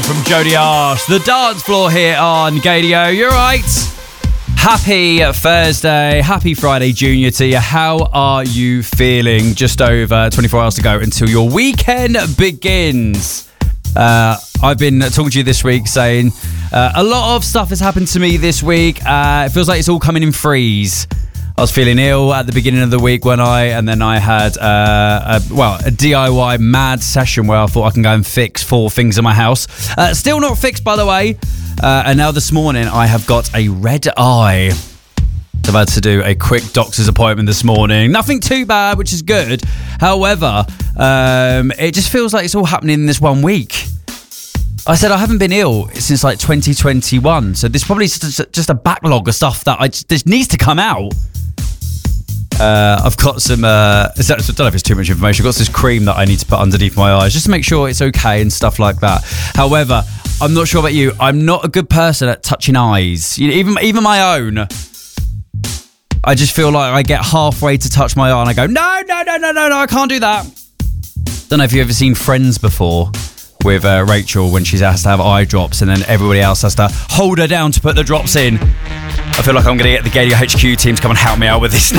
from Jody Arsh. The dance floor here on Gadio. You're right. Happy Thursday. Happy Friday, Junior, to you. How are you feeling? Just over 24 hours to go until your weekend begins. I've been talking to you this week saying a lot of stuff has happened to me this week. It feels like it's all coming in threes. I was feeling ill at the beginning of the week and then I had a DIY mad session where I thought I can go and fix 4 things in my house. Still not fixed, by the way. And now this morning I have got a red eye. I've had to do a quick doctor's appointment this morning. Nothing too bad, which is good. However, it just feels like it's all happening in this 1 week. I said I haven't been ill since like 2021, so there's probably just a backlog of stuff that this needs to come out. I've got some, I don't know if it's too much information. I've got this cream that I need to put underneath my eyes just to make sure it's okay and stuff like that. However, I'm not sure about you. I'm not a good person at touching eyes. Even my own. I just feel like I get halfway to touch my eye and I go, no, I can't do that. Don't know if you've ever seen Friends before with Rachel when she has to have eye drops and then everybody else has to hold her down to put the drops in. I feel like I'm going to get the Gadio HQ team to come and help me out with this